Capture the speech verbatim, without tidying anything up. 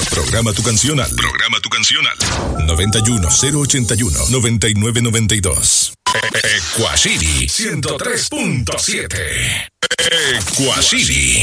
Programa tu canción al. Programa tu canción al. noventa y uno, cero ochenta y uno, noventa y nueve noventa y dos. Equacity ciento tres punto siete. Equacity.